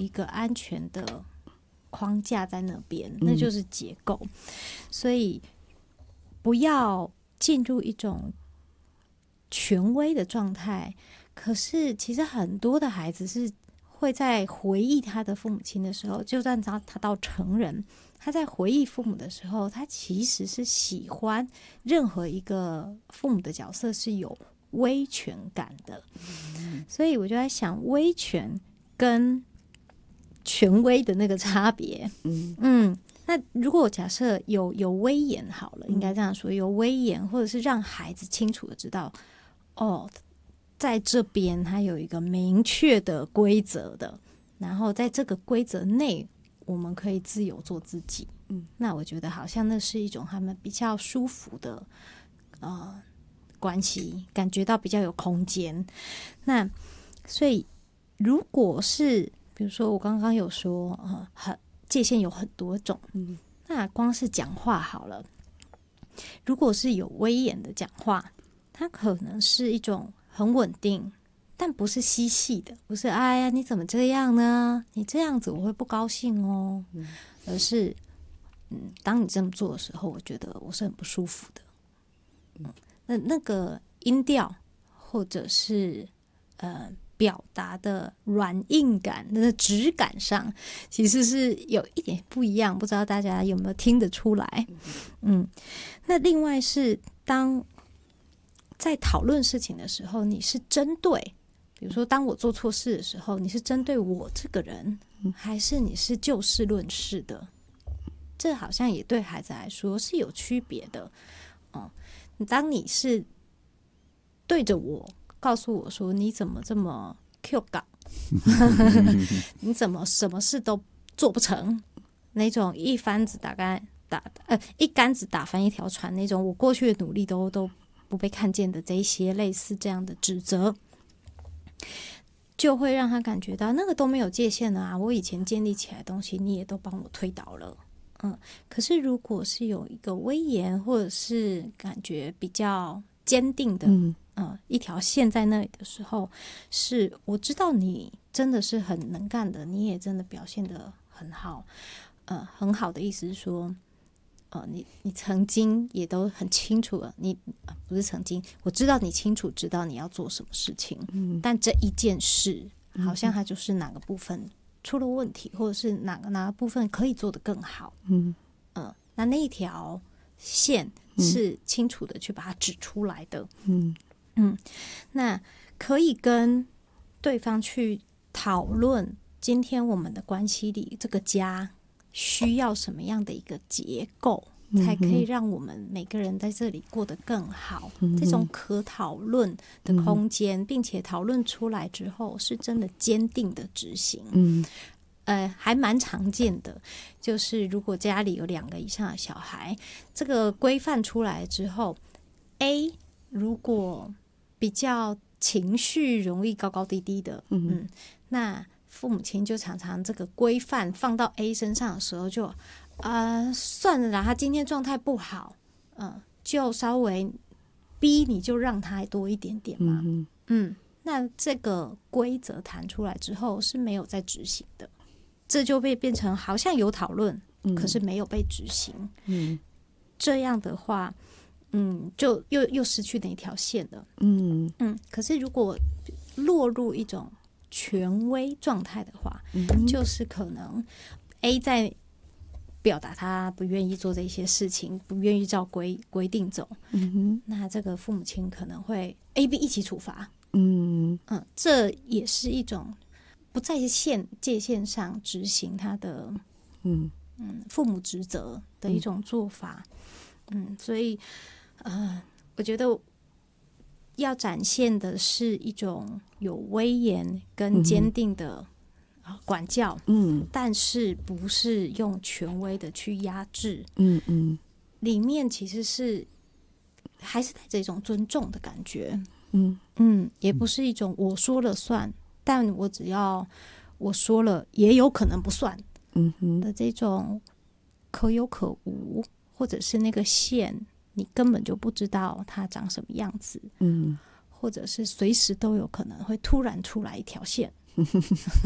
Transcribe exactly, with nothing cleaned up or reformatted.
一个安全的框架在那边，那就是结构。所以不要进入一种权威的状态。可是其实很多的孩子是会在回忆他的父母亲的时候，就算他他到成人，他在回忆父母的时候，他其实是喜欢任何一个父母的角色是有威权感的。所以我就在想，威权跟权威的那个差别。嗯嗯，那如果假设有有威严好了，应该这样说，有威严，或者是让孩子清楚的知道，哦，在这边他有一个明确的规则的，然后在这个规则内我们可以自由做自己。嗯，那我觉得好像那是一种他们比较舒服的呃关系，感觉到比较有空间。那所以如果是比如说我刚刚有说呃很界限有很多种，嗯，那光是讲话好了，如果是有威严的讲话，它可能是一种很稳定，但不是嬉戏的，不是哎呀你怎么这样呢？你这样子我会不高兴哦，嗯、而是嗯，当你这么做的时候，我觉得我是很不舒服的。嗯，那那个音调或者是呃表达的软硬感、那个质感上，其实是有一点不一样，不知道大家有没有听得出来？嗯，那另外是当在讨论事情的时候，你是针对，比如说当我做错事的时候，你是针对我这个人，还是你是就事论事的？这好像也对孩子来说是有区别的。哦，当你是对着我告诉我说你怎么这么 Q 港你怎么什么事都做不成，那种一竿子打干打呃一竿子打翻一条船，那种我过去的努力都都不被看见的这一些类似这样的指责，就会让他感觉到那个都没有界限了啊！我以前建立起来的东西，你也都帮我推倒了。嗯，可是如果是有一个威严，或者是感觉比较坚定的，嗯、呃，一条线在那里的时候，是我知道你真的是很能干的，你也真的表现得很好。呃，很好的意思是说，呃，你你曾经也都很清楚了，你、呃、不是曾经，我知道你清楚知道你要做什么事情，嗯、但这一件事好像它就是哪个部分出了问题，或者是哪个哪个部分可以做得更好，嗯，呃、那那一条线是清楚的去把它指出来的，嗯嗯，那可以跟对方去讨论，今天我们的关系里这个家需要什么样的一个结构，才可以让我们每个人在这里过得更好，嗯、这种可讨论的空间，嗯、并且讨论出来之后是真的坚定的执行，嗯，呃，还蛮常见的，就是如果家里有两个以上的小孩，这个规范出来之后 A 如果比较情绪容易高高低低的，嗯，嗯那父母亲就常常这个规范放到 A 身上的时候就，就呃算了啦，他今天状态不好，嗯、呃，就稍微 B 你就让他多一点点嘛，嗯, 嗯，那这个规则谈出来之后是没有在执行的，这就被变成好像有讨论，嗯、可是没有被执行，嗯，这样的话，嗯，就又又失去那一条线了，嗯嗯，可是如果落入一种权威状态的话，嗯、就是可能 A 在表达他不愿意做这些事情，不愿意照规规定走，嗯，那这个父母亲可能会 A B 一起处罚，嗯嗯，这也是一种不在线界限上执行他的嗯嗯父母职责的一种做法，嗯，嗯所以呃，我觉得要展现的是一种有威严跟坚定的管教，嗯，但是不是用权威的去压制，嗯嗯，里面其实是还是带着一种尊重的感觉，嗯嗯，也不是一种我说了算，但我只要我说了也有可能不算，嗯哼的这种可有可无，或者是那个线你根本就不知道它长什么样子，嗯，或者是随时都有可能会突然出来一条线